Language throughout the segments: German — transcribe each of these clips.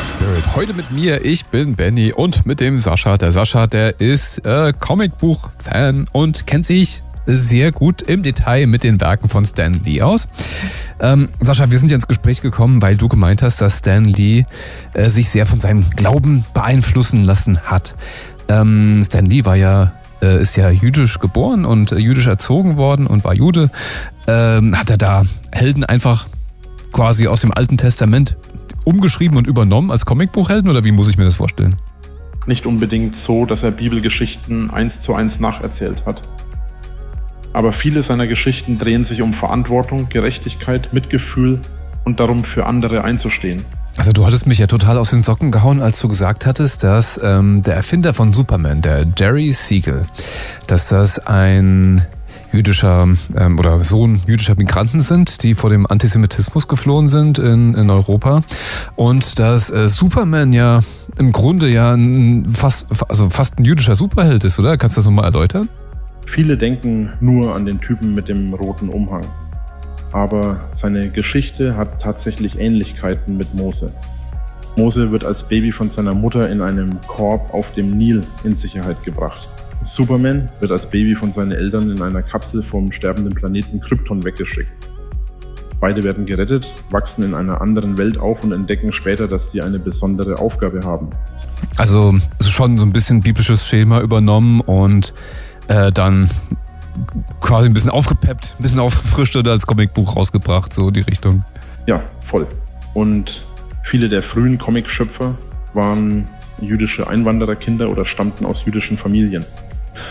Spirit. Heute mit mir, ich bin Benny und mit dem Sascha. Der Sascha, der ist Comicbuch-Fan und kennt sich sehr gut im Detail mit den Werken von Stan Lee aus. Sascha, wir sind ja ins Gespräch gekommen, weil du gemeint hast, dass Stan Lee sich sehr von seinem Glauben beeinflussen lassen hat. Stan Lee ist ja jüdisch geboren und jüdisch erzogen worden und war Jude. Hat er da Helden einfach quasi aus dem Alten Testament umgeschrieben und übernommen als Comicbuchhelden, oder wie muss ich mir das vorstellen? Nicht unbedingt so, dass er Bibelgeschichten 1:1 nacherzählt hat. Aber viele seiner Geschichten drehen sich um Verantwortung, Gerechtigkeit, Mitgefühl und darum, für andere einzustehen. Also du hattest mich ja total aus den Socken gehauen, als du gesagt hattest, dass der Erfinder von Superman, der Jerry Siegel, dass das ein jüdischer oder Sohn jüdischer Migranten sind, die vor dem Antisemitismus geflohen sind in Europa, und dass Superman ja im Grunde ja fast ein jüdischer Superheld ist, oder? Kannst du das nochmal erläutern? Viele denken nur an den Typen mit dem roten Umhang. Aber seine Geschichte hat tatsächlich Ähnlichkeiten mit Mose. Mose wird als Baby von seiner Mutter in einem Korb auf dem Nil in Sicherheit gebracht. Superman wird als Baby von seinen Eltern in einer Kapsel vom sterbenden Planeten Krypton weggeschickt. Beide werden gerettet, wachsen in einer anderen Welt auf und entdecken später, dass sie eine besondere Aufgabe haben. Also schon so ein bisschen biblisches Schema übernommen und dann quasi ein bisschen aufgepeppt, ein bisschen aufgefrischt oder als Comicbuch rausgebracht, so die Richtung. Ja, voll. Und viele der frühen Comicschöpfer waren jüdische Einwandererkinder oder stammten aus jüdischen Familien.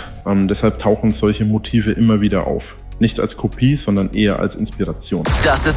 Deshalb tauchen solche Motive immer wieder auf. Nicht als Kopie, sondern eher als Inspiration. Das ist